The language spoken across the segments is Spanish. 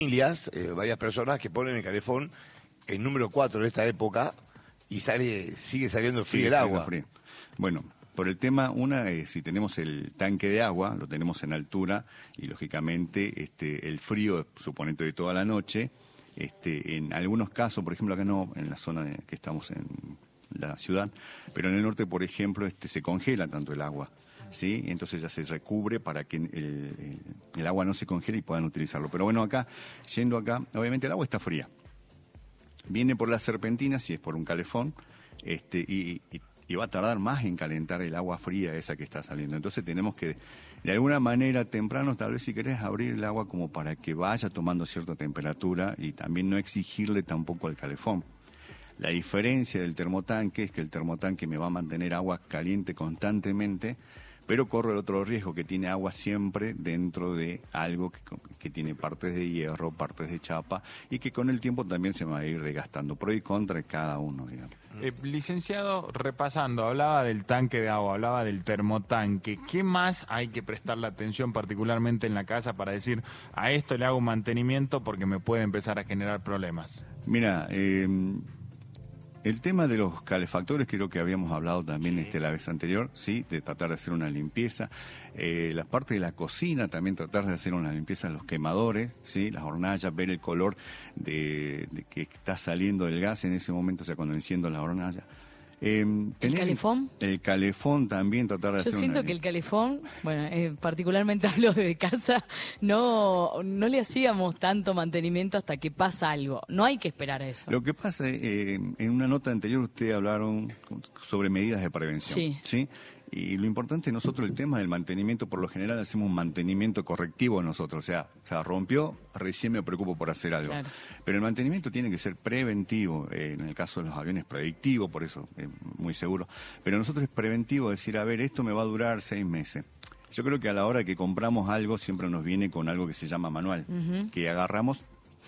familias, varias personas que ponen el calefón en número 4 de esta época y sigue saliendo frío el agua. Frío. Bueno, por el tema, si tenemos el tanque de agua, lo tenemos en altura y lógicamente el frío, suponente de toda la noche, en algunos casos, por ejemplo acá no, en la zona que estamos en la ciudad, pero en el norte, por ejemplo, se congela tanto el agua. ¿Sí? Entonces ya se recubre para que el agua no se congele y puedan utilizarlo. Pero bueno, yendo acá, obviamente el agua está fría. Viene por las serpentinas, si es por un calefón, y va a tardar más en calentar el agua fría esa que está saliendo. Entonces tenemos que, de alguna manera, temprano, tal vez si querés abrir el agua como para que vaya tomando cierta temperatura y también no exigirle tampoco al calefón. La diferencia del termotanque es que el termotanque me va a mantener agua caliente constantemente, pero corre el otro riesgo, que tiene agua siempre dentro de algo que tiene partes de hierro, partes de chapa, y que con el tiempo también se va a ir desgastando. Pro y contra de cada uno, digamos. Licenciado, repasando, hablaba del tanque de agua, hablaba del termotanque. ¿Qué más hay que prestarle atención particularmente en la casa para decir, a esto le hago un mantenimiento porque me puede empezar a generar problemas? Mira, el tema de los calefactores, creo que habíamos hablado también la vez anterior, sí, de tratar de hacer una limpieza. La parte de la cocina, también tratar de hacer una limpieza de los quemadores, sí, las hornallas, ver el color de que está saliendo del gas en ese momento, o sea, cuando enciendo la hornalla. ¿El calefón? El calefón también, tratar de hacer. Yo siento que el calefón, bueno, particularmente hablo de casa, no le hacíamos tanto mantenimiento hasta que pasa algo. No hay que esperar a eso. Lo que pasa, en una nota anterior ustedes hablaron sobre medidas de prevención. ¿Sí? Y lo importante nosotros, el tema del mantenimiento, por lo general hacemos un mantenimiento correctivo nosotros. O sea, rompió, recién me preocupo por hacer algo. Claro. Pero el mantenimiento tiene que ser preventivo. En el caso de los aviones, predictivo, por eso es muy seguro. Pero nosotros es preventivo, decir, a ver, esto me va a durar 6 meses. Yo creo que a la hora que compramos algo, siempre nos viene con algo que se llama manual, que agarramos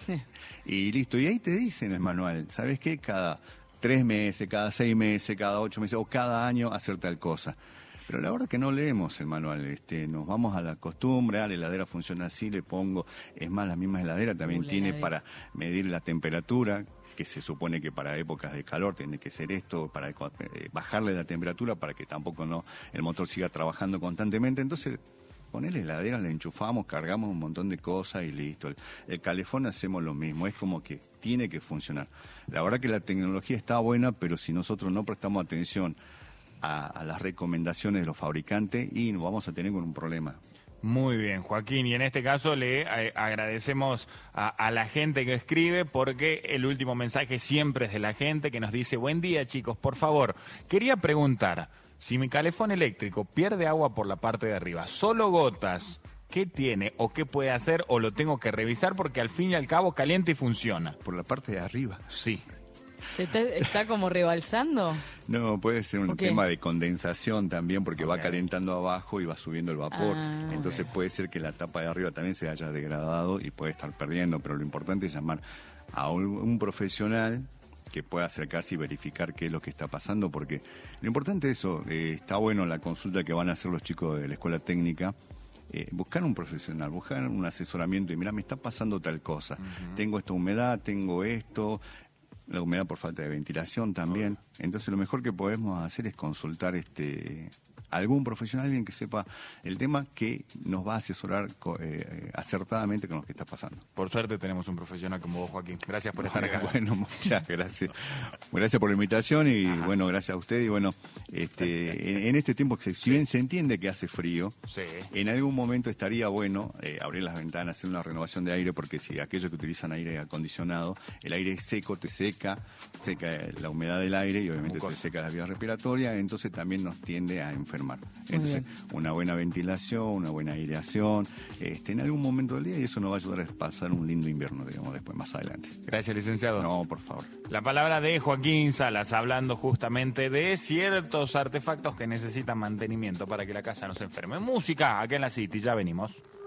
y listo. Y ahí te dice en el manual, ¿sabes qué? Cada 3 meses, cada 6 meses, cada 8 meses o cada año hacer tal cosa. Pero a la hora que no leemos el manual, nos vamos a la costumbre, la heladera funciona así, le pongo, es más, la misma heladera también tiene para medir la temperatura, que se supone que para épocas de calor tiene que ser esto, para bajarle la temperatura para que tampoco el motor siga trabajando constantemente. Entonces, ponele heladera, la enchufamos, cargamos un montón de cosas y listo. El calefón hacemos lo mismo, es como que tiene que funcionar. La verdad que la tecnología está buena, pero si nosotros no prestamos atención a las recomendaciones de los fabricantes, y nos vamos a tener con un problema. Muy bien, Joaquín, y en este caso le agradecemos a la gente que escribe, porque el último mensaje siempre es de la gente que nos dice: buen día, chicos, por favor, quería preguntar, si mi calefón eléctrico pierde agua por la parte de arriba, solo gotas, ¿qué tiene o qué puede hacer, o lo tengo que revisar porque al fin y al cabo calienta y funciona? Por la parte de arriba. Sí. ¿Se está como rebalsando? No, puede ser un tema de condensación también, porque va calentando abajo y va subiendo el vapor. Entonces puede ser que la tapa de arriba también se haya degradado y puede estar perdiendo, pero lo importante es llamar a un profesional que pueda acercarse y verificar qué es lo que está pasando, porque lo importante es eso, está bueno la consulta que van a hacer los chicos de la escuela técnica, buscar un profesional, buscar un asesoramiento y mira, me está pasando tal cosa, tengo esta humedad, tengo esto, la humedad por falta de ventilación también. Entonces lo mejor que podemos hacer es consultar algún profesional, alguien que sepa el tema, que nos va a asesorar acertadamente con lo que está pasando. Por suerte tenemos un profesional como vos, Joaquín. Gracias por estar acá. Bueno, muchas gracias. Gracias por la invitación y bueno, gracias a usted. Y bueno, en este tiempo, si bien se entiende que hace frío, en algún momento estaría bueno abrir las ventanas, hacer una renovación de aire, porque si aquellos que utilizan aire acondicionado, el aire es seco, te seca la humedad del aire y obviamente te seca las vías respiratorias, entonces también nos tiende a enfermar. Entonces, una buena ventilación, una buena aireación, en algún momento del día, y eso nos va a ayudar a pasar un lindo invierno, digamos, después, más adelante. Gracias, licenciado. No, por favor. La palabra de Joaquín Salas, hablando justamente de ciertos artefactos que necesitan mantenimiento para que la casa no se enferme. Música, acá en la City, ya venimos.